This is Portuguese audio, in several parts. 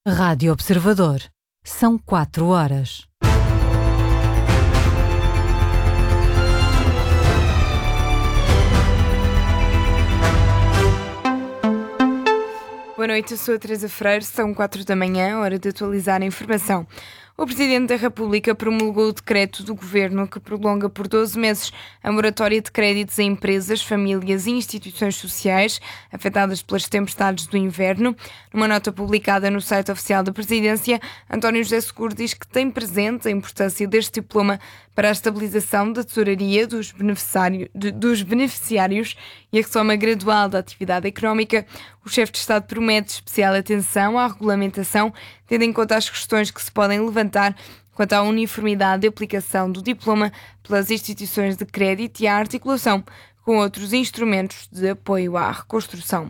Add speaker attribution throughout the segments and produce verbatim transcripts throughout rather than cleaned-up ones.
Speaker 1: Rádio Observador. São quatro horas.
Speaker 2: Boa noite, eu sou a Teresa Freire, são quatro da manhã, hora de atualizar a informação. O Presidente da República promulgou o decreto do Governo que prolonga por doze meses a moratória de créditos a empresas, famílias e instituições sociais afetadas pelas tempestades do inverno. Numa nota publicada no site oficial da Presidência, António José Seguro diz que tem presente a importância deste diploma para a estabilização da tesouraria dos, beneficiário, de, dos beneficiários e a retoma gradual da atividade económica. O chefe de Estado promete especial atenção à regulamentação, tendo em conta as questões que se podem levantar quanto à uniformidade de aplicação do diploma pelas instituições de crédito e à articulação com outros instrumentos de apoio à reconstrução.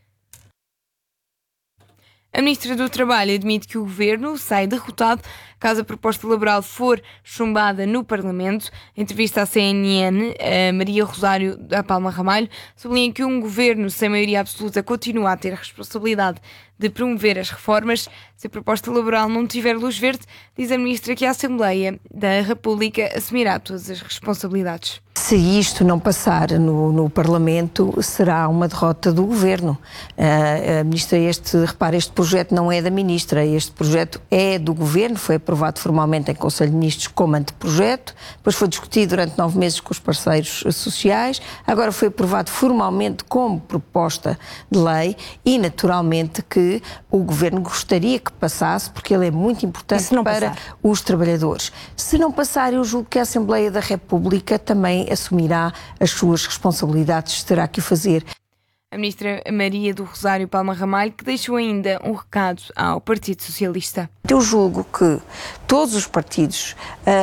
Speaker 2: A Ministra do Trabalho admite que o Governo sai derrotado caso a proposta laboral for chumbada no Parlamento. Em entrevista à C N N, a Maria Rosário da Palma Ramalho sublinha que um Governo sem maioria absoluta continua a ter a responsabilidade de promover as reformas. Se a proposta laboral não tiver luz verde, diz a Ministra que a Assembleia da República assumirá todas as responsabilidades.
Speaker 3: Se isto não passar no, no Parlamento, será uma derrota do Governo. Uh, a Ministra, este, repare, este projeto não é da Ministra, este projeto é do Governo, foi aprovado formalmente em Conselho de Ministros como anteprojeto, depois foi discutido durante nove meses com os parceiros sociais, agora foi aprovado formalmente como proposta de lei e, naturalmente, que o Governo gostaria que passasse, porque ele é muito importante para passar? Os trabalhadores. Se não passar, eu julgo que a Assembleia da República também assumirá as suas responsabilidades, terá que o fazer.
Speaker 2: A Ministra Maria do Rosário Palma Ramalho, que deixou ainda um recado ao Partido Socialista.
Speaker 3: Eu julgo que todos os partidos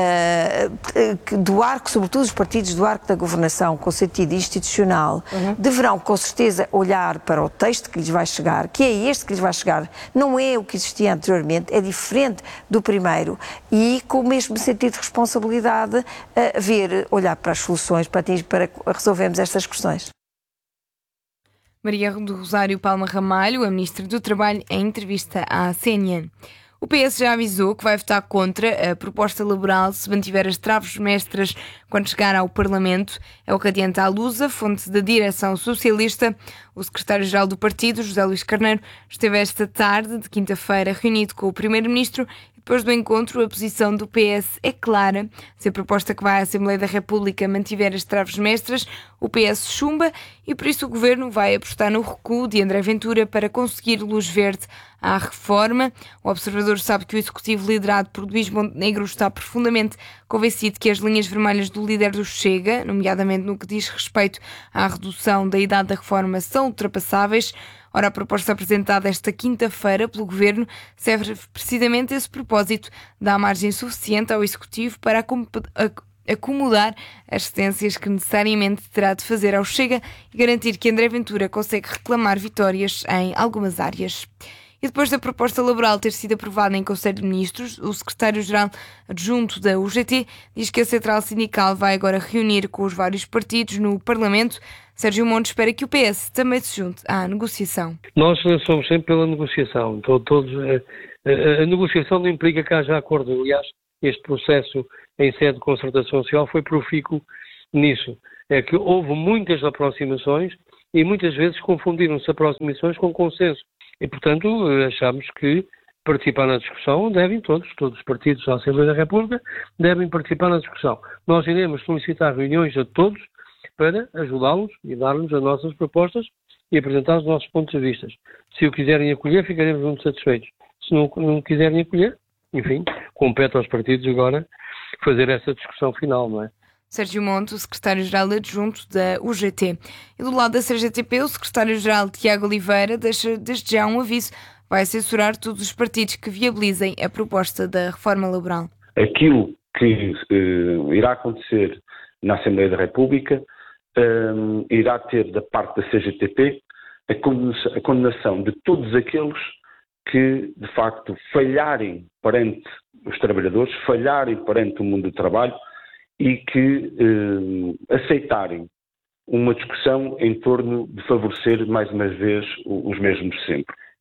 Speaker 3: uh, do arco, sobretudo os partidos do arco da governação com sentido institucional, uhum. deverão com certeza olhar para o texto que lhes vai chegar, que é este que lhes vai chegar, não é o que existia anteriormente, é diferente do primeiro, e com o mesmo sentido de responsabilidade uh, ver, olhar para as soluções para, atingir, para resolvermos estas questões.
Speaker 2: Maria do Rosário Palma Ramalho, a Ministra do Trabalho, em entrevista à C N N. O P S já avisou que vai votar contra a proposta laboral se mantiver as traves mestras quando chegar ao Parlamento. É o que adianta a Lusa, fonte da direção socialista. O secretário-geral do partido, José Luís Carneiro, esteve esta tarde, de quinta-feira, reunido com o primeiro-ministro. Depois do encontro, a posição do P S é clara. Se a proposta que vai à Assembleia da República mantiver as traves mestras, o P S chumba e por isso o Governo vai apostar no recuo de André Ventura para conseguir luz verde à reforma. O Observador sabe que o Executivo liderado por Luís Montenegro está profundamente convencido que as linhas vermelhas do líder do Chega, nomeadamente no que diz respeito à redução da idade da reforma, são ultrapassáveis. Ora, a proposta apresentada esta quinta-feira pelo Governo serve precisamente a esse propósito, dá margem suficiente ao Executivo para acomodar as cedências que necessariamente terá de fazer ao Chega e garantir que André Ventura consegue reclamar vitórias em algumas áreas. E depois da proposta laboral ter sido aprovada em Conselho de Ministros, o secretário-geral adjunto da U G T diz que a central sindical vai agora reunir com os vários partidos no Parlamento. Sérgio Montes espera que o P S também se junte à negociação.
Speaker 4: Nós somos sempre pela negociação. Todos, a, a, a negociação não implica que haja acordo. Aliás, este processo em sede de concertação social foi profícuo nisso. É que houve muitas aproximações e muitas vezes confundiram-se aproximações com consenso. E, portanto, achamos que participar na discussão devem todos, todos os partidos da Assembleia da República devem participar na discussão. Nós iremos solicitar reuniões a todos para ajudá-los e dar-nos as nossas propostas e apresentar os nossos pontos de vista. Se o quiserem acolher, ficaremos muito satisfeitos. Se não, não quiserem acolher, enfim, compete aos partidos agora fazer essa discussão final, não é?
Speaker 2: Sérgio Monte, o secretário-geral adjunto da U G T. E do lado da C G T P, o secretário-geral Tiago Oliveira deixa desde já um aviso. Vai censurar todos os partidos que viabilizem a proposta da reforma laboral.
Speaker 5: Aquilo que uh, irá acontecer na Assembleia da República um, irá ter da parte da C G T P a condenação, a condenação de todos aqueles que, de facto, falharem perante os trabalhadores, falharem perante o mundo do trabalho, e que eh, aceitarem uma discussão em torno de favorecer, mais uma vez, os mesmos sempre.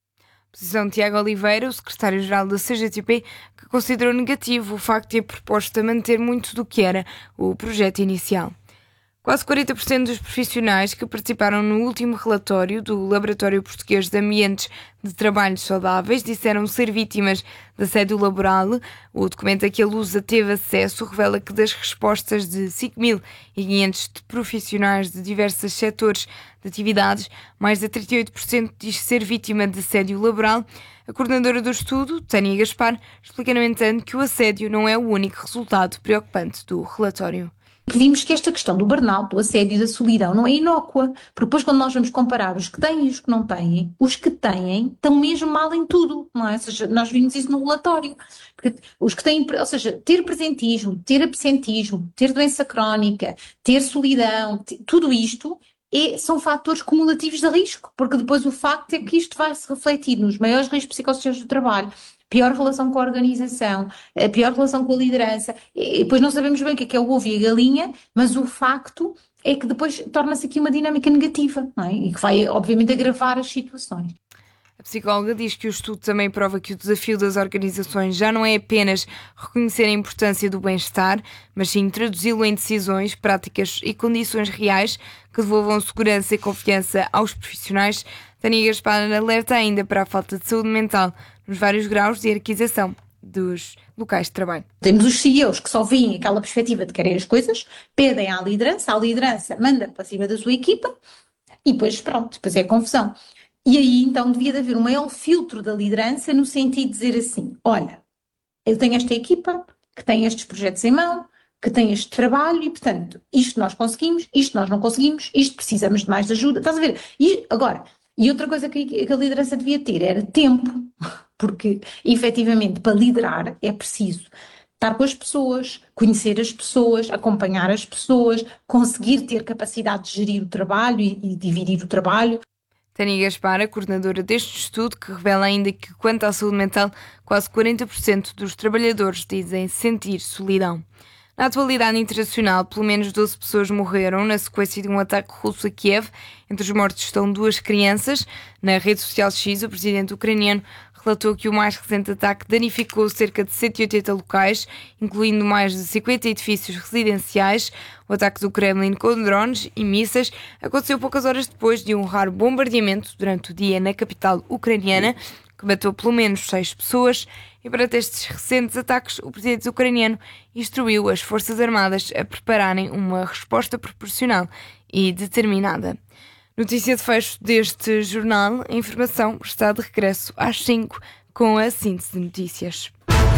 Speaker 2: Posição de Tiago Oliveira, o secretário-geral da C G T P, que considerou negativo o facto de a proposta manter muito do que era o projeto inicial. Quase quarenta por cento dos profissionais que participaram no último relatório do Laboratório Português de Ambientes de Trabalhos Saudáveis disseram ser vítimas de assédio laboral. O documento a que a Lusa teve acesso revela que das respostas de cinco mil e quinhentos profissionais de diversos setores de atividades, mais de trinta e oito por cento diz ser vítima de assédio laboral. A coordenadora do estudo, Tânia Gaspar, explica, no entanto, que o assédio não é o único resultado preocupante do relatório.
Speaker 6: Vimos que esta questão do burnout, do assédio e da solidão não é inócua, porque depois quando nós vamos comparar os que têm e os que não têm, os que têm estão mesmo mal em tudo, não é? Ou seja, nós vimos isso no relatório, porque os que têm, ou seja, ter presentismo, ter absentismo, ter doença crónica, ter solidão, ter, tudo isto é, são fatores cumulativos de risco, porque depois o facto é que isto vai se refletir nos maiores riscos psicossociais do trabalho, pior relação com a organização, a pior relação com a liderança, e depois não sabemos bem o que é, que é o ovo e a galinha, mas o facto é que depois torna-se aqui uma dinâmica negativa, não é? E que vai, obviamente, agravar as situações.
Speaker 2: A psicóloga diz que o estudo também prova que o desafio das organizações já não é apenas reconhecer a importância do bem-estar, mas sim traduzi-lo em decisões, práticas e condições reais que devolvam segurança e confiança aos profissionais. Tânia Gaspar alerta ainda para a falta de saúde mental nos vários graus de hierarquização dos locais de trabalho.
Speaker 6: Temos os C E Os que só veem aquela perspectiva de querer as coisas, pedem à liderança, a liderança manda para cima da sua equipa e depois pronto, depois é confusão. E aí então devia de haver um maior filtro da liderança no sentido de dizer assim, olha, eu tenho esta equipa que tem estes projetos em mão, que tem este trabalho e portanto isto nós conseguimos, isto nós não conseguimos, isto precisamos de mais ajuda, estás a ver? E agora, e outra coisa que, que a liderança devia ter era tempo, porque efetivamente para liderar é preciso estar com as pessoas, conhecer as pessoas, acompanhar as pessoas, conseguir ter capacidade de gerir o trabalho e, e dividir o trabalho.
Speaker 2: Tânia Gaspar, a coordenadora deste estudo, que revela ainda que, quanto à saúde mental, quase quarenta por cento dos trabalhadores dizem sentir solidão. Na atualidade internacional, pelo menos doze pessoas morreram na sequência de um ataque russo a Kiev. Entre os mortos estão duas crianças. Na rede social X, o presidente ucraniano relatou que o mais recente ataque danificou cerca de cento e oitenta locais, incluindo mais de cinquenta edifícios residenciais. O ataque do Kremlin com drones e mísseis aconteceu poucas horas depois de um raro bombardeamento durante o dia na capital ucraniana, que matou pelo menos seis pessoas. E para estes recentes ataques, o presidente ucraniano instruiu as Forças Armadas a prepararem uma resposta proporcional e determinada. Notícia de fecho deste jornal. A informação está de regresso às cinco com a síntese de notícias.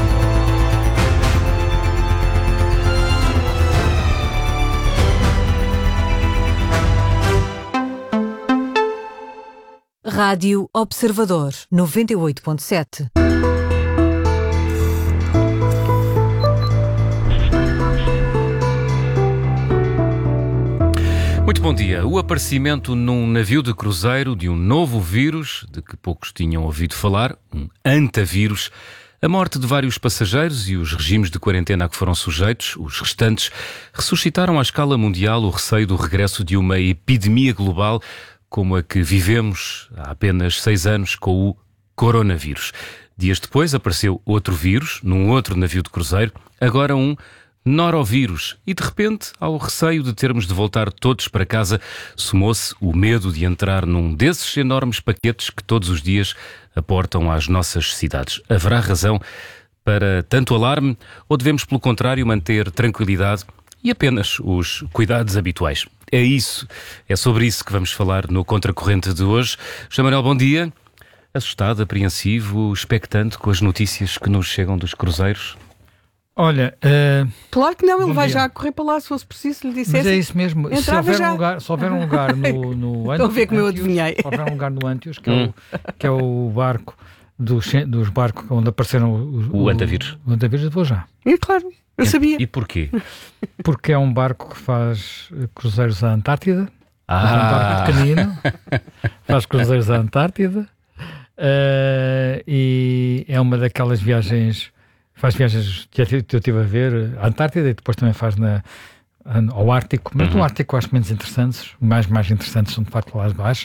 Speaker 1: Rádio Observador, noventa e oito ponto sete.
Speaker 7: Muito bom dia. O aparecimento num navio de cruzeiro de um novo vírus, de que poucos tinham ouvido falar, um antavírus, a morte de vários passageiros e os regimes de quarentena a que foram sujeitos, os restantes, ressuscitaram à escala mundial o receio do regresso de uma epidemia global como a que vivemos há apenas seis anos com o coronavírus. Dias depois apareceu outro vírus, num outro navio de cruzeiro, agora um norovírus. E de repente, ao receio de termos de voltar todos para casa, somou-se o medo de entrar num desses enormes paquetes que todos os dias aportam às nossas cidades. Haverá razão para tanto alarme ou devemos, pelo contrário, manter tranquilidade e apenas os cuidados habituais? É isso, é sobre isso que vamos falar no Contracorrente de hoje. José Manuel, bom dia. Assustado, apreensivo, expectante com as notícias que nos chegam dos cruzeiros?
Speaker 8: Olha, uh,
Speaker 9: claro que não, ele vai
Speaker 8: dia.
Speaker 9: já correr para lá se fosse preciso, lhe dissesse.
Speaker 8: Mas é isso mesmo, se houver, um lugar, se houver um lugar no, no Antios,
Speaker 9: estou a ver como eu adivinhei.
Speaker 8: Se houver um lugar no Antios, que, hum. é, o, que é o barco dos, dos barcos onde apareceram os,
Speaker 7: o, o antavírus.
Speaker 8: O antavírus, eu vou já.
Speaker 9: É claro, eu sabia.
Speaker 7: E porquê?
Speaker 8: Porque é um barco que faz cruzeiros à Antártida.
Speaker 7: Ah.
Speaker 8: É um barco pequenino, faz cruzeiros à Antártida uh, e é uma daquelas viagens. Faz viagens que eu estive a ver, a Antártida, e depois também faz na, ao Ártico, mas no Ártico eu acho menos interessantes. Os mais, mais interessantes são de facto lá de baixo.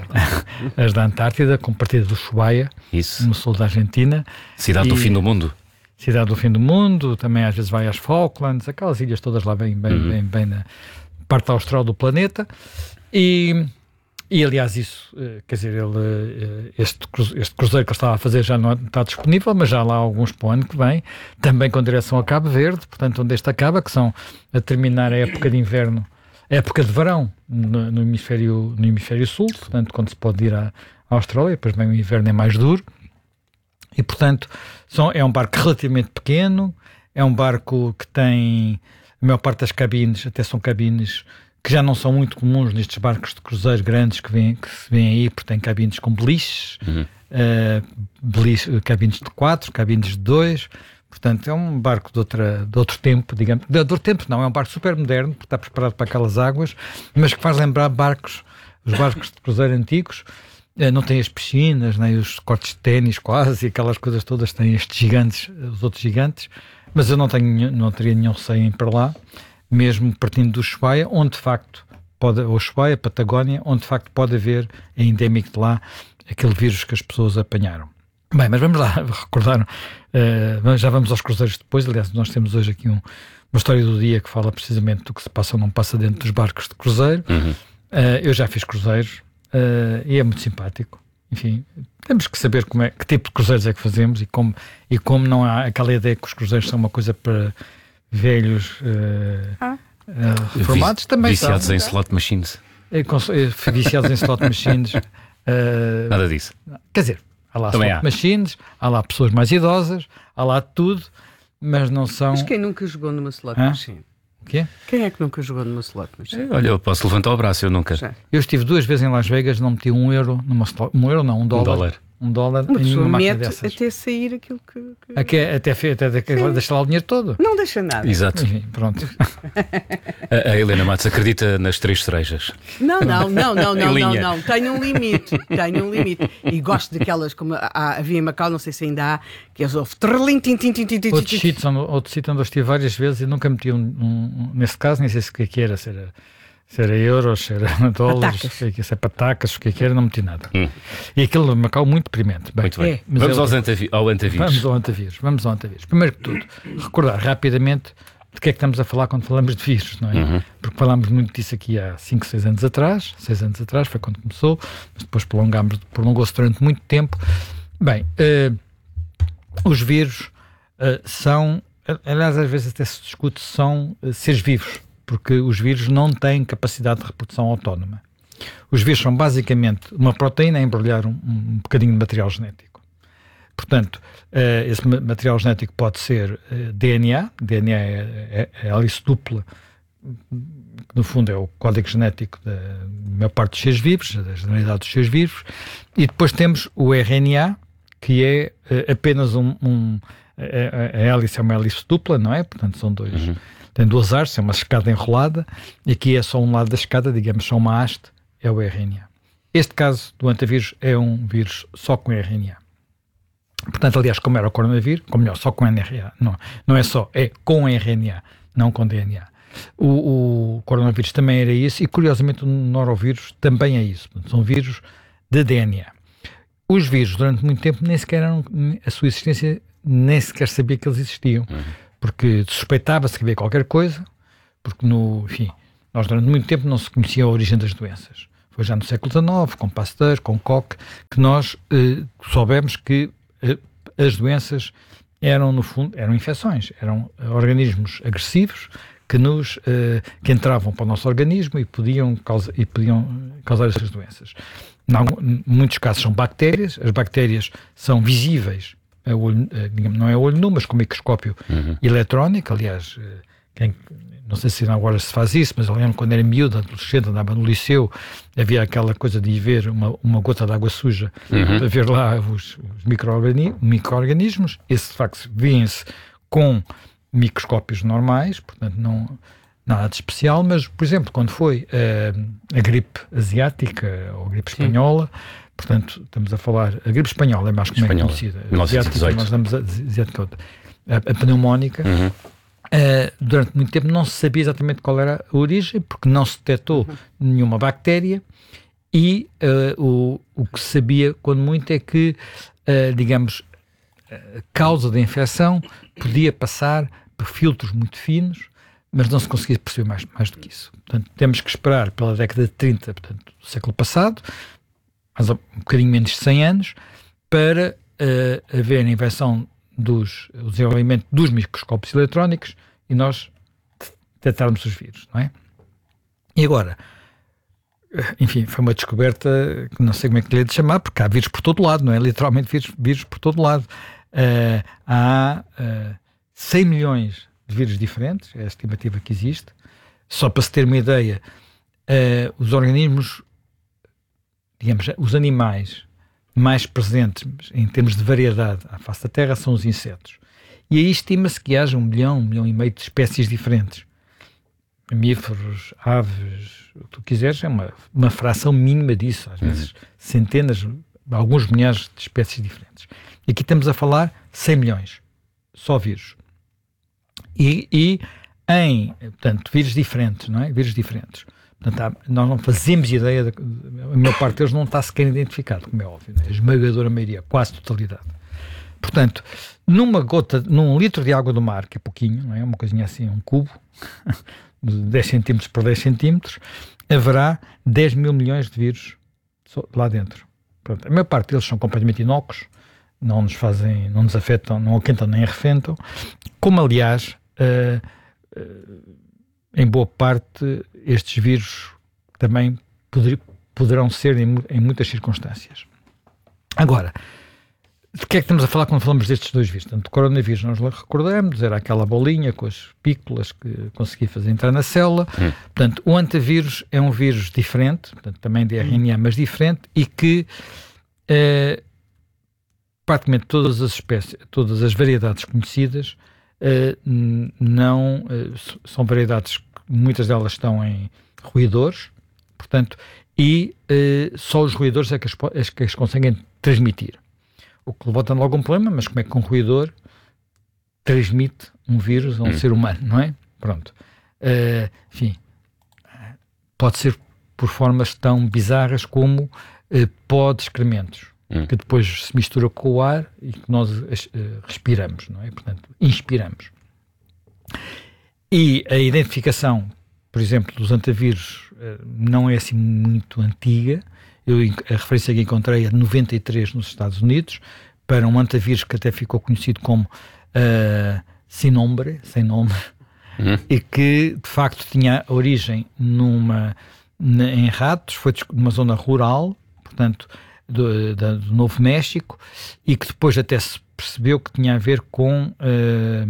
Speaker 8: As da Antártida, com partida do Ushuaia,
Speaker 7: Isso.
Speaker 8: no sul da Argentina.
Speaker 7: Cidade
Speaker 8: E,
Speaker 7: do fim do mundo.
Speaker 8: Cidade do fim do mundo, também às vezes vai às Falklands, aquelas ilhas todas lá bem, bem,
Speaker 7: Uhum.
Speaker 8: bem, bem na parte austral do planeta. E, e aliás isso, eh, quer dizer, ele, eh, este, cruze- este cruzeiro que ele estava a fazer já não está disponível, mas já há lá alguns para o ano que vem, também com direção a Cabo Verde, portanto onde este acaba, que são a terminar a época de inverno, a época de verão no, no hemisfério, no hemisfério sul, portanto quando se pode ir à, à Austrália, depois vem o inverno é mais duro, e portanto são, é um barco relativamente pequeno, é um barco que tem, a maior parte das cabines até são cabines que já não são muito comuns nestes barcos de cruzeiro grandes que, vêm, que se vêem aí, porque tem cabines com beliches,
Speaker 7: Uhum.
Speaker 8: uh, beliche, cabines de quatro, cabines de dois, portanto é um barco de, outra, de outro tempo, digamos, de outro tempo não, é um barco super moderno, porque está preparado para aquelas águas, mas que faz lembrar barcos, os barcos de cruzeiro antigos. Uh, não tem as piscinas, nem os cortes de ténis quase, e aquelas coisas todas, tem estes gigantes, os outros gigantes, mas eu não, tenho, não teria nenhum receio em ir para lá, mesmo partindo do Ushuaia, onde de facto pode, ou Ushuaia, Patagónia, onde de facto pode haver, é endémico de lá, aquele vírus que as pessoas apanharam. Bem, mas vamos lá recordar, uh, já vamos aos cruzeiros depois. Aliás, nós temos hoje aqui um, uma história do dia que fala precisamente do que se passa ou não passa dentro dos barcos de cruzeiro.
Speaker 7: Uhum.
Speaker 8: Uh, eu já fiz cruzeiros uh, e é muito simpático. Enfim, temos que saber como é, que tipo de cruzeiros é que fazemos e como, e como não há aquela ideia que os cruzeiros são uma coisa para velhos uh,
Speaker 9: Ah.
Speaker 8: uh, reformados,
Speaker 7: Vi-
Speaker 8: também
Speaker 7: Viciados
Speaker 8: são.
Speaker 7: em slot machines.
Speaker 8: É, cons- é, viciados em slot machines. uh,
Speaker 7: Nada disso.
Speaker 8: Quer dizer, há lá
Speaker 7: Também
Speaker 8: slot
Speaker 7: há.
Speaker 8: machines, há lá pessoas mais idosas, há lá tudo, mas não são...
Speaker 9: Mas quem nunca jogou numa slot
Speaker 8: Hã?
Speaker 9: machine?
Speaker 8: O quê?
Speaker 9: Quem é que nunca jogou numa slot machine?
Speaker 7: Olha, eu posso levantar o braço, eu nunca.
Speaker 9: Já.
Speaker 8: Eu estive duas vezes em Las Vegas, não meti um euro numa slot... Um euro não, um dólar.
Speaker 7: dólar.
Speaker 8: Um dólar
Speaker 9: Uma
Speaker 8: em
Speaker 9: pessoa
Speaker 8: nenhuma máquina
Speaker 9: mete
Speaker 8: dessas.
Speaker 9: até sair aquilo que... que-
Speaker 8: Aqui, é- até fe- até, até deixa lá o dinheiro todo.
Speaker 9: Não deixa nada.
Speaker 7: Exato.
Speaker 8: Enfim, pronto.
Speaker 7: A, a Helena Matos acredita nas três cerejas.
Speaker 9: Não, não, não, não,
Speaker 7: Em
Speaker 9: não, não,
Speaker 7: linha.
Speaker 9: não. Tenho um limite. Tenho um limite. E gosto daquelas, como há- havia em Macau, não sei se ainda há, que as ouve. Trrlim, tim, tim, tim, tim, tim,
Speaker 8: Outros
Speaker 9: tim.
Speaker 8: sítios onde, outro sítio onde eu estive várias vezes e nunca meti um, um, um- nesse caso, nem sei se o que é que era, se era, se era euros, se era dólares,
Speaker 9: Patacas.
Speaker 8: se é que- se é patacas, o que é que era, não meti nada.
Speaker 7: Hum.
Speaker 8: E aquilo de Macau muito deprimente. Bem,
Speaker 7: Muito bem.
Speaker 9: É.
Speaker 8: Mas
Speaker 7: Vamos
Speaker 8: eu-
Speaker 7: aos antavi- ao antavírus.
Speaker 8: Vamos ao antavírus, vamos ao antavírus. Primeiro que tudo, recordar rapidamente de que é que estamos a falar quando falamos de vírus, não é?
Speaker 7: Uhum.
Speaker 8: Porque falámos muito disso aqui há cinco, seis anos atrás, seis anos atrás foi quando começou, mas depois prolongámos, prolongou-se durante muito tempo. Bem, eh, os vírus eh, são, aliás, às vezes até se discute se são eh, seres vivos, porque os vírus não têm capacidade de reprodução autónoma. Os vírus são basicamente uma proteína a embrulhar um, um bocadinho de material genético. Portanto, eh, esse ma- material genético pode ser eh, D N A, D N A é, é, é a hélice dupla, que no fundo é o código genético da maior parte dos seres vivos, da generalidade dos seres vivos, e depois temos o R N A, que é eh, apenas um... um a, a, a hélice é uma hélice dupla, não é? Portanto, são dois...
Speaker 7: Uhum.
Speaker 8: Tem duas hastes, é uma escada enrolada, e aqui é só um lado da escada, digamos, só uma haste, é o R N A. Este caso do antavírus é um vírus só com R N A. Portanto, aliás, como era o coronavírus, ou melhor, só com R N A, não, não é só, é com R N A, não com D N A. O, o coronavírus também era isso, e curiosamente o norovírus também é isso. Portanto, são vírus de D N A. Os vírus, durante muito tempo, nem sequer eram, a sua existência, nem sequer sabia que eles existiam.
Speaker 7: Uhum.
Speaker 8: Porque suspeitava-se que havia qualquer coisa, porque, no, enfim, nós durante muito tempo não se conhecia a origem das doenças. Foi já no século dezenove, com Pasteur, com Koch, que nós eh, soubemos que eh, as doenças eram, no fundo, eram infecções, eram eh, organismos agressivos que, nos, eh, que entravam para o nosso organismo e podiam, causa, e podiam causar essas doenças. Em muitos casos são bactérias, as bactérias são visíveis, a olho, digamos, não é a olho nu, mas com microscópio
Speaker 7: Uhum.
Speaker 8: eletrónico. Aliás, quem, não sei se agora se faz isso, mas eu lembro quando era miúdo, adolescente, andava no liceu, havia aquela coisa de ir ver uma, uma gota de água suja,
Speaker 7: Uhum.
Speaker 8: para ver lá os, os micro-organi- micro-organismos. Esse, de facto, vêem-se com microscópios normais, portanto, não, nada de especial, mas, por exemplo, quando foi uh, a gripe asiática ou a gripe
Speaker 9: Sim.
Speaker 8: espanhola, portanto, estamos a falar, a gripe espanhola é mais como é
Speaker 7: Espanhola,
Speaker 8: conhecida.
Speaker 7: mil novecentos e dezoito.
Speaker 8: Asiática, nós damos a, asiática, a, a pneumónica,
Speaker 7: Uhum.
Speaker 8: Uh, durante muito tempo não se sabia exatamente qual era a origem, porque não se detectou uhum. nenhuma bactéria, e uh, o, o que se sabia, quando muito, é que, uh, digamos, a causa da infecção podia passar por filtros muito finos, mas não se conseguia perceber mais, mais do que isso. Portanto, temos que esperar pela década de trinta, portanto, do século passado, mas um bocadinho menos de cem anos, para uh, haver a invenção dos, o desenvolvimento dos microscópios eletrónicos e nós detectarmos os vírus, não é? E agora, enfim, foi uma descoberta que não sei como é que lhe é de chamar, porque há vírus por todo lado, não é? Literalmente vírus, vírus por todo lado. Uh, há uh, cem milhões de vírus diferentes, é a estimativa que existe. Só para se ter uma ideia, uh, os organismos, digamos, os animais mais presentes em termos de variedade à face da Terra são os insetos. E aí estima-se que haja um milhão, um milhão e meio de espécies diferentes. Mamíferos, aves, o que tu quiseres, é uma, uma fração mínima disso, às vezes centenas, alguns milhares de espécies diferentes. E aqui estamos a falar cem milhões, só vírus. E, e em, portanto, vírus diferentes, não é? Vírus diferentes. Portanto, há, nós não fazemos ideia, de, a maior parte deles não está sequer identificado, como é óbvio, né? A esmagadora maioria, quase totalidade. Portanto, numa gota, num litro de água do mar, que é pouquinho, não é? Uma coisinha assim, um cubo, de dez centímetros por dez centímetros, haverá dez mil milhões de vírus lá dentro. Pronto, a maior parte deles são completamente inócuos, não nos fazem, não nos afetam, não aquentam nem arrefentam, como aliás, uh, uh, em boa parte, estes vírus também poder, poderão ser em, em muitas circunstâncias. Agora, de que é que estamos a falar quando falamos destes dois vírus? Portanto, o coronavírus, nós recordamos, era aquela bolinha com as pícolas que conseguia fazer entrar na célula. Hum. Portanto, o antavírus é um vírus diferente, portanto, também de R N A, mas diferente, e que eh, praticamente todas as espécies, todas as variedades conhecidas eh, não eh, são variedades, muitas delas estão em roedores, portanto, e eh, só os roedores é que as, é que as conseguem transmitir. O que levanta logo um problema, mas como é que um roedor transmite um vírus a um hum. ser humano, não é? Pronto. Uh, enfim, pode ser por formas tão bizarras como uh, pó de excrementos, hum. que depois se mistura com o ar e que nós uh, respiramos, não é? Portanto, inspiramos. E a identificação, por exemplo, dos antavírus uh, não é assim muito antiga. Eu, a referência que encontrei é de noventa e três nos Estados Unidos, para um antavírus que até ficou conhecido como uh, sem nome, sem nome, uhum. e que de facto tinha origem numa, na, em ratos, foi numa zona rural, portanto, do, do, do Novo México, e que depois até se percebeu que tinha a ver com uh,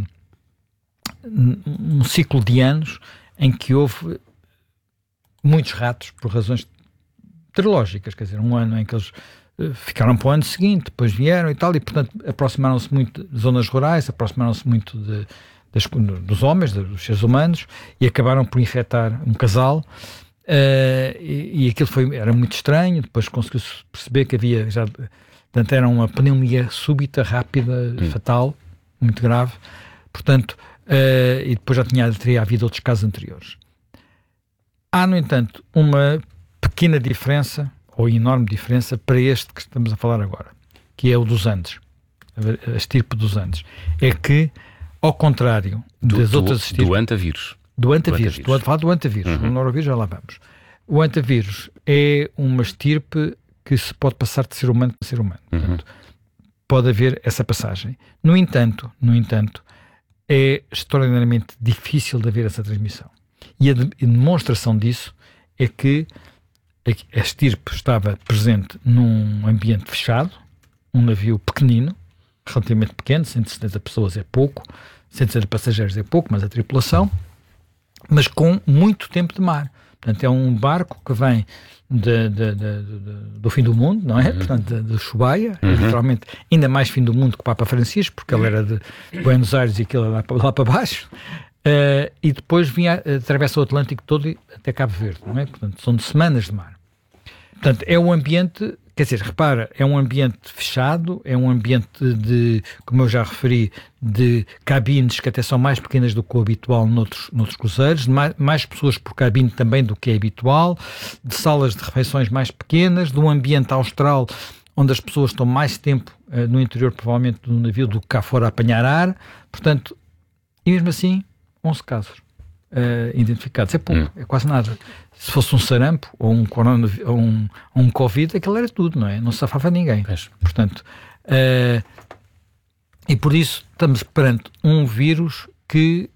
Speaker 8: um ciclo de anos em que houve muitos ratos, por razões lógicas, quer dizer, um ano em que eles uh, ficaram para o ano seguinte, depois vieram e tal, e portanto aproximaram-se muito de zonas rurais, aproximaram-se muito de, das, dos homens, dos seres humanos, e acabaram por infectar um casal, uh, e, e aquilo foi, era muito estranho. Depois conseguiu-se perceber que havia já, portanto, era uma pneumonia súbita, rápida, hum. fatal, muito grave, portanto, uh, e depois já tinha, teria havido outros casos anteriores. Há, no entanto, uma pequena diferença, ou enorme diferença, para este que estamos a falar agora, que é o dos Andes, a estirpe dos Andes. É que, ao contrário do, das
Speaker 7: do,
Speaker 8: outras estirpes...
Speaker 7: Do antavírus.
Speaker 8: Do antavírus. Estou a falar do antavírus. Uhum. O norovírus já lá vamos. O antavírus é uma estirpe que se pode passar de ser humano para ser humano. Uhum. Portanto, pode haver essa passagem. No entanto, no entanto, é extraordinariamente difícil de haver essa transmissão. E a, de, a demonstração disso é que a estirpe estava presente num ambiente fechado, um navio pequenino, relativamente pequeno, cento e setenta pessoas é pouco, cento e setenta passageiros é pouco, mas a tripulação, mas com muito tempo de mar. Portanto, é um barco que vem de, de, de, de, do fim do mundo, não é? Uhum. Portanto, de, de Chubaia, uhum. literalmente ainda mais fim do mundo que o Papa Francisco, porque ele era de Buenos Aires e aquilo era lá para, lá para baixo. Uh, e depois vinha, atravessa o Atlântico todo até Cabo Verde, não é? Portanto, são de semanas de mar. Portanto, é um ambiente quer dizer, repara, é um ambiente fechado, é um ambiente de, como eu já referi, de cabines que até são mais pequenas do que o habitual noutros, noutros cruzeiros, mais, mais pessoas por cabine também do que é habitual, de salas de refeições mais pequenas, de um ambiente austral onde as pessoas estão mais tempo uh, no interior, provavelmente, do navio do que cá fora a apanhar ar. Portanto, e mesmo assim, onze casos uh, identificados. É pouco, hum. é quase nada. Se fosse um sarampo ou um, corona, ou um, ou um Covid, aquilo era tudo, não é? Não se safava ninguém. É. Portanto, uh, e por isso estamos perante um vírus que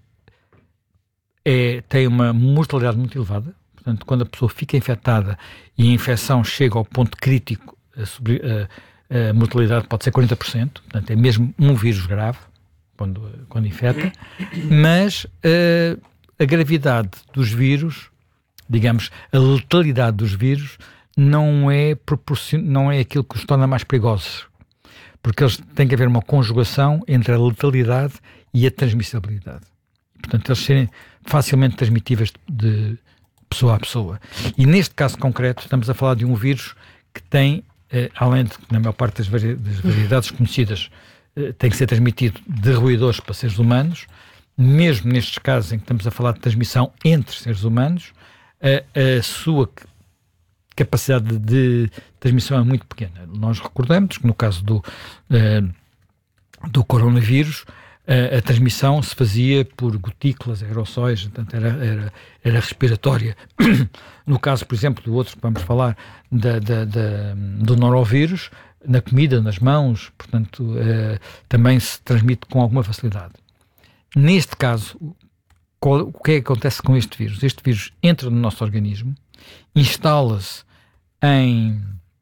Speaker 8: é, tem uma mortalidade muito elevada. Portanto, quando a pessoa fica infectada e a infecção chega ao ponto crítico, a, sobre, a, a mortalidade pode ser quarenta por cento. Portanto, é mesmo um vírus grave quando, quando infecta. Mas uh, a gravidade dos vírus, digamos, a letalidade dos vírus não é, proporcion... não é aquilo que os torna mais perigosos, porque eles têm que haver uma conjugação entre a letalidade e a transmissibilidade. Portanto, eles serem facilmente transmitíveis de pessoa a pessoa. E neste caso concreto estamos a falar de um vírus que tem, eh, além de, na maior parte das, vari... das variedades conhecidas, eh, tem que ser transmitido de roedores para seres humanos, mesmo nestes casos em que estamos a falar de transmissão entre seres humanos, A, a sua capacidade de transmissão é muito pequena. Nós recordamos que no caso do, uh, do coronavírus, uh, a transmissão se fazia por gotículas, aerossóis, portanto era, era, era respiratória. No caso, por exemplo, do outro que vamos falar, da, da, da, do norovírus, na comida, nas mãos, portanto, uh, também se transmite com alguma facilidade. Neste caso, o que é que acontece com este vírus? Este vírus entra no nosso organismo, instala-se em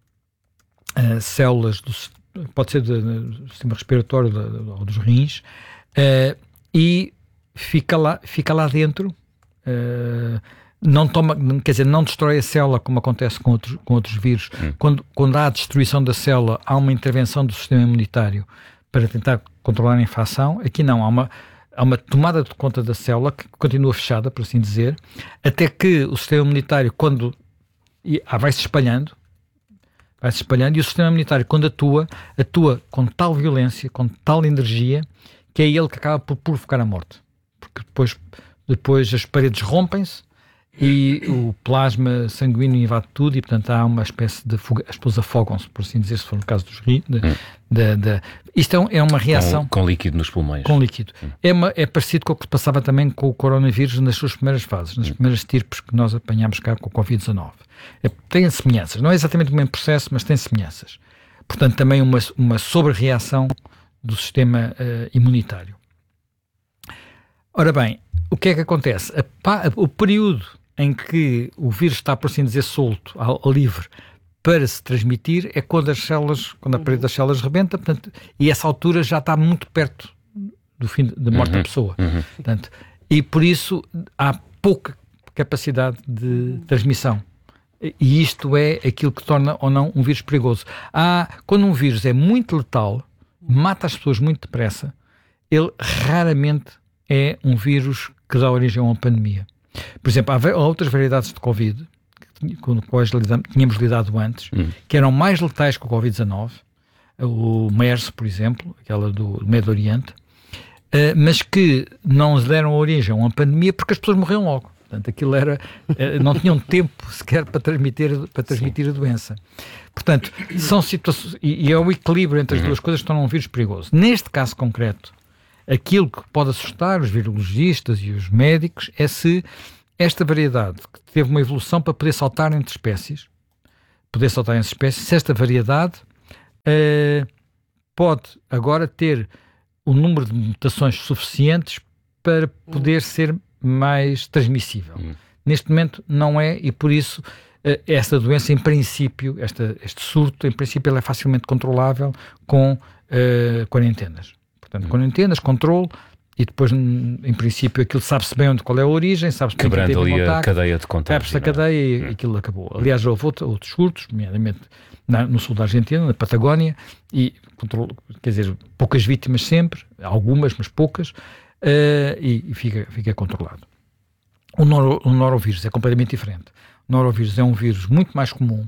Speaker 8: uh, células, do, pode ser do, do sistema respiratório do, ou dos rins, uh, e fica lá, fica lá dentro, uh, não toma, quer dizer, não destrói a célula como acontece com outros, com outros vírus. Hum. Quando, quando há a destruição da célula, há uma intervenção do sistema imunitário para tentar controlar a infecção. Aqui não, há uma Há uma tomada de conta da célula que continua fechada, por assim dizer, até que o sistema imunitário, quando e, ah, vai-se espalhando, vai-se espalhando, e o sistema imunitário, quando atua, atua com tal violência, com tal energia, que é ele que acaba por provocar a morte. Porque depois, depois as paredes rompem-se e o plasma sanguíneo invade tudo e, portanto, há uma espécie de fuga. As pessoas afogam-se, por assim dizer, se for no caso dos rins. Hum. Da, da, isto é, um, é uma reação...
Speaker 7: Com, com líquido nos pulmões.
Speaker 8: Com líquido. Hum. É, uma, é parecido com o que se passava também com o coronavírus nas suas primeiras fases, nas hum. primeiras estirpes que nós apanhámos cá com o covid dezanove. É, tem semelhanças. Não é exatamente o mesmo processo, mas tem semelhanças. Portanto, também uma, uma sobre-reação do sistema uh, imunitário. Ora bem, o que é que acontece? A, a, o período em que o vírus está, por assim dizer, solto, ao, ao livre, para se transmitir, é quando as células, quando a parede das células rebenta, portanto, e essa altura já está muito perto do fim da morte uhum, da pessoa. Uhum. Portanto, e por isso há pouca capacidade de transmissão. E isto é aquilo que torna ou não um vírus perigoso. Há, quando um vírus é muito letal, mata as pessoas muito depressa, ele raramente é um vírus que dá origem a uma pandemia. Por exemplo, há outras variedades de Covid com as quais tínhamos lidado antes, hum. que eram mais letais que o covid dezanove, o MERS, por exemplo, aquela do Médio Oriente, uh, mas que não deram origem a uma pandemia porque as pessoas morriam logo. Portanto, aquilo era, uh, não tinham tempo sequer para transmitir, para transmitir a doença. Portanto, são situações, e, e é o equilíbrio entre as duas coisas que tornam um vírus perigoso. Neste caso concreto, aquilo que pode assustar os virologistas e os médicos é se esta variedade, que teve uma evolução para poder saltar entre espécies, poder saltar entre espécies, se esta variedade uh, pode agora ter o número de mutações suficientes para poder ser mais transmissível. Hum. Neste momento não é, e por isso uh, esta doença, em princípio, esta, este surto, em princípio, ele é facilmente controlável com uh, quarentenas. Portanto, hum. quarentenas, controle. E depois, em princípio, aquilo sabe-se bem onde, qual é a origem, sabe-se bem
Speaker 7: quebrando ali
Speaker 8: contacto,
Speaker 7: a cadeia de contágio.
Speaker 8: Quebra-se a cadeia e hum. aquilo acabou. Aliás, houve outro, outros surtos, nomeadamente na, no sul da Argentina, na Patagónia, e, quer dizer, poucas vítimas sempre, algumas, mas poucas, uh, e, e fica, fica controlado. O, noro, o norovírus é completamente diferente. O norovírus é um vírus muito mais comum,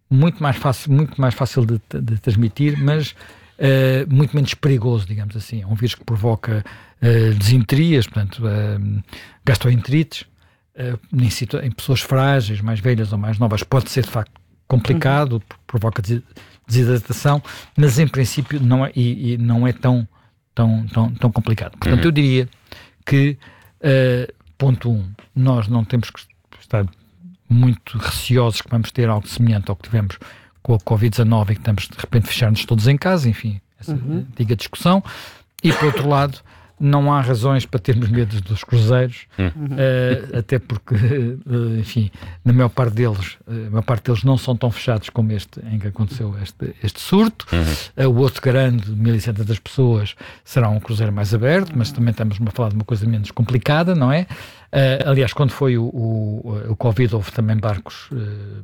Speaker 8: muito mais fácil, muito mais fácil de, de transmitir, mas uh, muito menos perigoso, digamos assim. É um vírus que provoca uh, desenterias, portanto, uh, gastroenterites, uh, em, situ- em pessoas frágeis, mais velhas ou mais novas, pode ser de facto complicado, uhum. provoca des- desidratação, mas em princípio não é, e, e não é tão, tão, tão, tão complicado. Portanto, uhum. eu diria que, uh, ponto um, nós não temos que estar muito receosos que vamos ter algo semelhante ao que tivemos com a covid dezanove e que estamos de repente fechar-nos todos em casa, enfim, essa uhum. antiga discussão. E por outro lado, não há razões para termos medo dos cruzeiros, uhum. uh, até porque, uh, enfim, na maior parte deles, uh, a maior parte deles não são tão fechados como este em que aconteceu este, este surto. Uhum. Uh, o outro grande, mil e setecentas pessoas, será um cruzeiro mais aberto, mas também estamos a falar de uma coisa menos complicada, não é? Uh, aliás, quando foi o, o, o Covid, houve também barcos uh,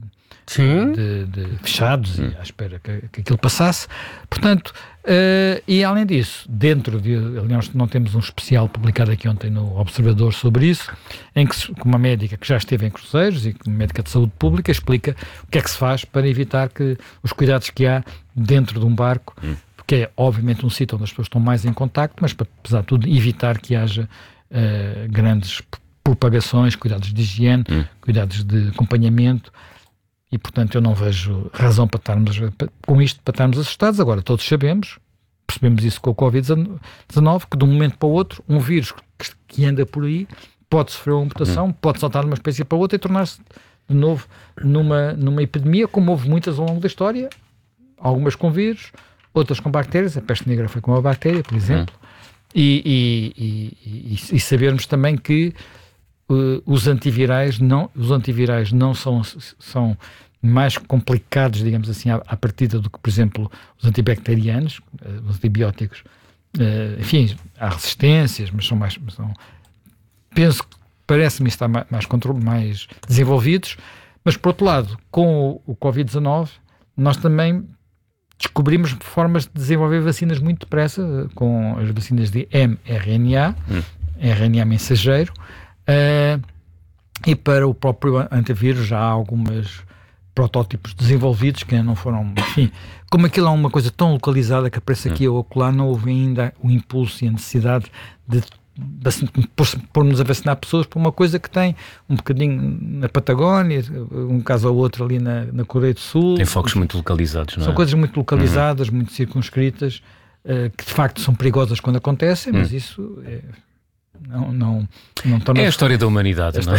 Speaker 8: de, de fechados e à espera que, que aquilo passasse. Portanto, uh, e além disso, dentro de, aliás, não temos um especial publicado aqui ontem no Observador sobre isso, em que uma médica que já esteve em cruzeiros e uma médica de saúde pública explica o que é que se faz para evitar que os cuidados que há dentro de um barco, hum. porque é obviamente um sítio onde as pessoas estão mais em contacto, mas para, apesar de tudo, evitar que haja uh, grandes propagações, cuidados de higiene, hum. cuidados de acompanhamento, e portanto eu não vejo razão para estarmos com isto, para estarmos assustados. Agora, todos sabemos, percebemos isso com o covid dezanove, que de um momento para o outro, um vírus que, que anda por aí pode sofrer uma mutação, hum. pode saltar de uma espécie para outra e tornar-se de novo numa, numa epidemia, como houve muitas ao longo da história, algumas com vírus, outras com bactérias. A peste negra foi com uma bactéria, por exemplo, hum. e, e, e, e, e sabermos também que Uh, os antivirais não, os antivirais não são, são mais complicados, digamos assim, à, à partida do que, por exemplo, os antibacterianos, uh, os antibióticos. Uh, enfim, há resistências, mas são mais... São, penso que parece-me estar mais, mais, controle, mais desenvolvidos, mas, por outro lado, com o, o covid dezanove, nós também descobrimos formas de desenvolver vacinas muito depressa, com as vacinas de mRNA, hum. R N A mensageiro. Uh, e para o próprio antivírus já há alguns protótipos desenvolvidos que ainda não foram, enfim, como aquilo é uma coisa tão localizada que aparece aqui ou acolá, não houve ainda o impulso e a necessidade de pôr-nos a vacinar pessoas por uma coisa que tem um bocadinho na Patagónia, um caso ou outro ali na, na Coreia do Sul.
Speaker 7: Tem focos muito localizados, não é?
Speaker 8: São coisas muito localizadas, uhum. muito circunscritas, uh, que de facto são perigosas quando acontecem, mas uhum. isso é... Não, não, não torna...
Speaker 7: É a história da humanidade, não é?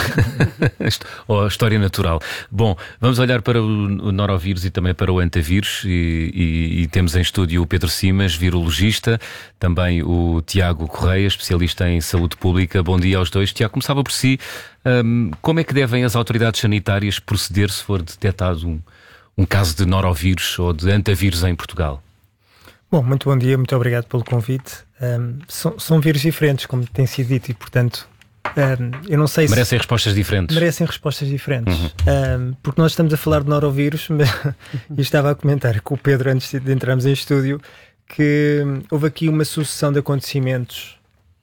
Speaker 7: Ou a história natural. Bom, vamos olhar para o norovírus e também para o antavírus e, e, e temos em estúdio o Pedro Simas, virologista, também o Tiago Correia, especialista em saúde pública. Bom dia aos dois. Tiago, começava por si. Um, como é que devem as autoridades sanitárias proceder se for detectado um, um caso de norovírus ou de antavírus em Portugal?
Speaker 10: Bom, muito bom dia, muito obrigado pelo convite. Um, são, são vírus diferentes, como tem sido dito, e portanto, um, eu não sei se...
Speaker 7: Merecem respostas diferentes.
Speaker 10: Merecem respostas diferentes.
Speaker 7: Uhum.
Speaker 10: Um, porque nós estamos a falar de norovírus, mas eu estava a comentar com o Pedro antes de entrarmos em estúdio que houve aqui uma sucessão de acontecimentos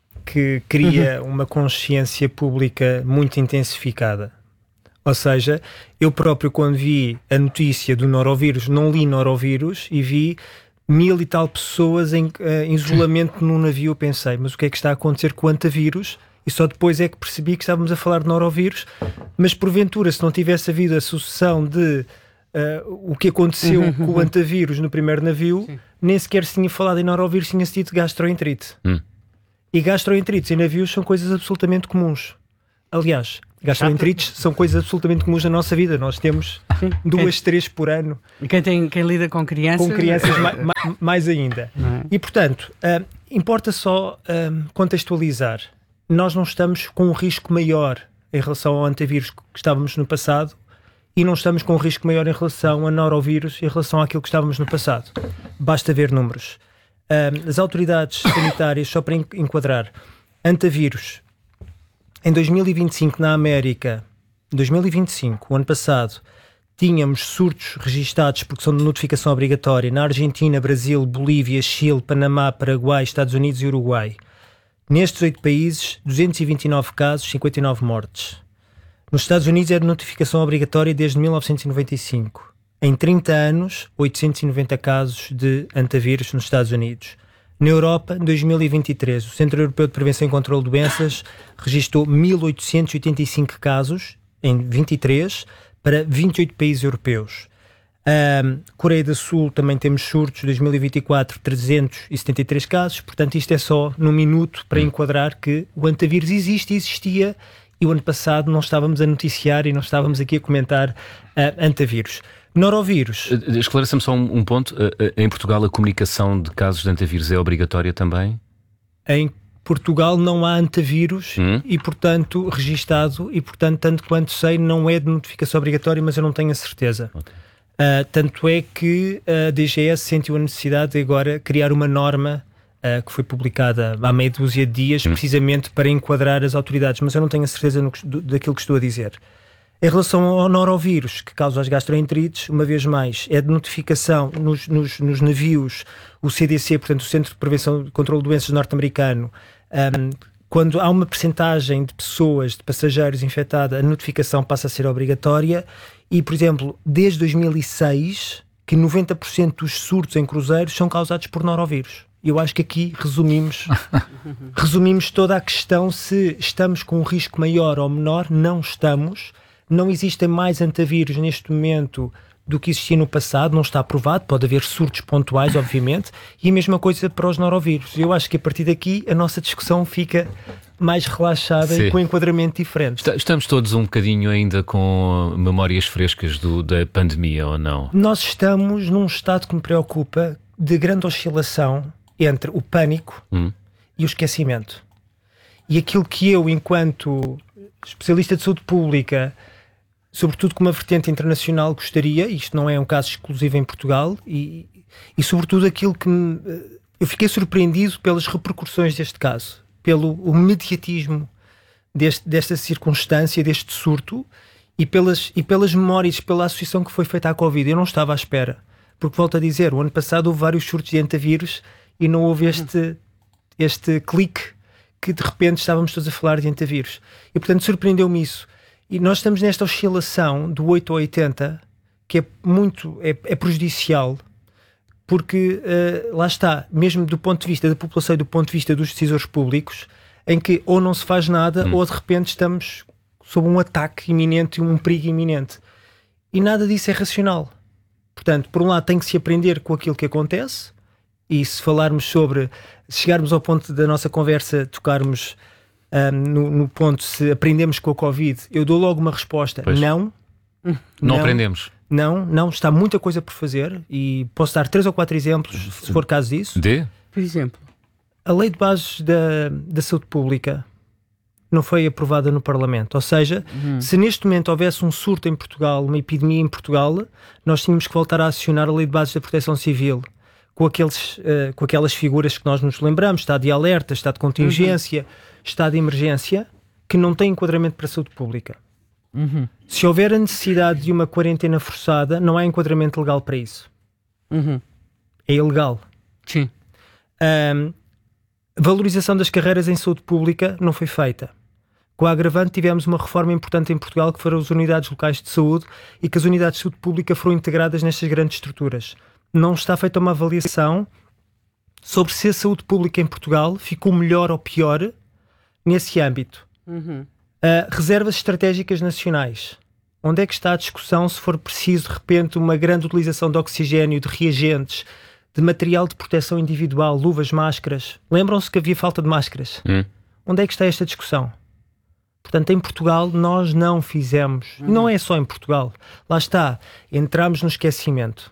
Speaker 10: que cria uhum. uma consciência pública muito intensificada. Ou seja, eu próprio, quando vi a notícia do norovírus, não li norovírus e vi mil e tal pessoas em, uh, em isolamento num navio. Eu pensei, mas o que é que está a acontecer com o antavírus? E só depois é que percebi que estávamos a falar de norovírus. Mas porventura, se não tivesse havido a sucessão de uh, o que aconteceu uhum, com uhum. o antavírus no primeiro navio, sim. nem sequer se tinha falado em norovírus, tinha-se dito gastroenterite. Hum. E gastroenterites em navios são coisas absolutamente comuns. Aliás, gastroenterites são coisas absolutamente comuns na nossa vida. Nós temos sim. duas, quem, três por ano.
Speaker 9: Quem, tem, quem lida com crianças...
Speaker 10: Com crianças mais, mais ainda. É? E, portanto, uh, importa só uh, contextualizar. Nós não estamos com um risco maior em relação ao antavírus que estávamos no passado e não estamos com um risco maior em relação a norovírus em relação àquilo que estávamos no passado. Basta ver números. Uh, as autoridades sanitárias, só para enquadrar, antavírus... Em dois mil e vinte e cinco, na América, dois mil e vinte e cinco, o ano passado, tínhamos surtos registados, porque são de notificação obrigatória, na Argentina, Brasil, Bolívia, Chile, Panamá, Paraguai, Estados Unidos e Uruguai. Nestes oito países, duzentos e vinte e nove casos, cinquenta e nove mortes. Nos Estados Unidos é de notificação obrigatória desde mil novecentos e noventa e cinco. Em trinta anos, oitocentos e noventa casos de antavírus nos Estados Unidos. Na Europa, em dois mil e vinte e três, o Centro Europeu de Prevenção e Controlo de Doenças registrou mil oitocentos e oitenta e cinco casos em vinte e três para vinte e oito países europeus. Um, Coreia do Sul também temos surtos, dois mil e vinte e quatro, trezentos e setenta e três casos. Portanto, isto é só num minuto para enquadrar que o antavírus existe e existia, e o ano passado não estávamos a noticiar e não estávamos aqui a comentar uh, antavírus. Norovírus.
Speaker 7: Esclareça-me só um, um ponto. Em Portugal a comunicação de casos de antavírus é obrigatória também?
Speaker 10: Em Portugal não há antavírus
Speaker 7: hum?
Speaker 10: e, portanto, registado, e, portanto, tanto quanto sei, não é de notificação obrigatória, mas eu não tenho a certeza.
Speaker 7: Okay.
Speaker 10: Uh, tanto é que a D G S sentiu a necessidade de agora criar uma norma uh, que foi publicada há meia dúzia de dias, hum. precisamente para enquadrar as autoridades, mas eu não tenho a certeza no, do, daquilo que estou a dizer. Em relação ao norovírus, que causa as gastroenterites, uma vez mais, é de notificação nos, nos, nos navios, o C D C, portanto o Centro de Prevenção e Controlo de Doenças norte-americano, um, quando há uma percentagem de pessoas, de passageiros infectada, a notificação passa a ser obrigatória e, por exemplo, desde dois mil e seis, que noventa por cento dos surtos em cruzeiros são causados por norovírus. Eu acho que aqui resumimos, resumimos toda a questão se estamos com um risco maior ou menor. Não estamos. Não existem mais antavírus neste momento do que existia no passado, não está aprovado, pode haver surtos pontuais, obviamente, e a mesma coisa para os norovírus. Eu acho que a partir daqui a nossa discussão fica mais relaxada Sim. e com um enquadramento diferente.
Speaker 7: Estamos todos um bocadinho ainda com memórias frescas do, da pandemia, ou não?
Speaker 10: Nós estamos num estado que me preocupa de grande oscilação entre o pânico hum. e o esquecimento. E aquilo que eu, enquanto especialista de saúde pública, sobretudo com uma vertente internacional, gostaria, isto não é um caso exclusivo em Portugal, e, e sobretudo aquilo que me, eu fiquei surpreendido pelas repercussões deste caso, pelo o mediatismo deste, desta circunstância, deste surto, e pelas, e pelas memórias, pela associação que foi feita à Covid. Eu não estava à espera, porque volto a dizer, o ano passado houve vários surtos de antavírus e não houve este, este clique que de repente estávamos todos a falar de antavírus. E portanto surpreendeu-me isso. E nós estamos nesta oscilação do oito ao oitenta, que é muito é, é prejudicial, porque uh, lá está, mesmo do ponto de vista da população e do ponto de vista dos decisores públicos, em que ou não se faz nada hum. ou de repente estamos sob um ataque iminente, um perigo iminente. E nada disso é racional. Portanto, por um lado tem que se aprender com aquilo que acontece, e se falarmos sobre, se chegarmos ao ponto da nossa conversa, tocarmos Um, no, no ponto se aprendemos com a Covid, eu dou logo uma resposta.
Speaker 7: Pois.
Speaker 10: Não.
Speaker 7: Não,
Speaker 10: não
Speaker 7: aprendemos.
Speaker 10: Não, não. Está muita coisa por fazer e posso dar três ou quatro exemplos, se for caso disso.
Speaker 7: De?
Speaker 9: Por exemplo?
Speaker 10: A Lei de Bases da, da Saúde Pública não foi aprovada no Parlamento. Ou seja, uhum. se neste momento houvesse um surto em Portugal, uma epidemia em Portugal, nós tínhamos que voltar a acionar a Lei de Bases da Proteção Civil. Com, aqueles, uh, com aquelas figuras que nós nos lembramos, estado de alerta, estado de contingência, uhum. estado de emergência, que não tem enquadramento para a saúde pública.
Speaker 9: Uhum.
Speaker 10: Se houver a necessidade de uma quarentena forçada, não há enquadramento legal para isso.
Speaker 9: Uhum.
Speaker 10: É ilegal.
Speaker 9: Sim.
Speaker 10: Um, valorização das carreiras em saúde pública não foi feita. Com a agravante, tivemos uma reforma importante em Portugal, que foram as unidades locais de saúde, e que as unidades de saúde pública foram integradas nestas grandes estruturas. Não está feita uma avaliação sobre se a saúde pública em Portugal ficou melhor ou pior nesse âmbito.
Speaker 9: Uhum.
Speaker 10: Uh, reservas estratégicas nacionais. Onde é que está a discussão se for preciso, de repente, uma grande utilização de oxigénio, de reagentes, de material de proteção individual, luvas, máscaras? Lembram-se que havia falta de máscaras?
Speaker 7: Hum.
Speaker 10: Onde é que está esta discussão? Portanto, em Portugal nós não fizemos. Uhum. E não é só em Portugal. Lá está. Entramos no esquecimento.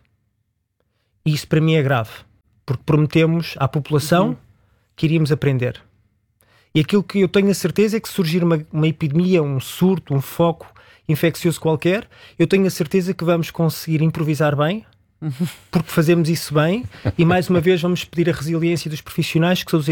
Speaker 10: E isso para mim é grave, porque prometemos à população uhum. que iríamos aprender. E aquilo que eu tenho a certeza é que se surgir uma, uma epidemia, um surto, um foco infeccioso qualquer, eu tenho a certeza que vamos conseguir improvisar bem, uhum. porque fazemos isso bem, e mais uma vez vamos pedir a resiliência dos profissionais, que são os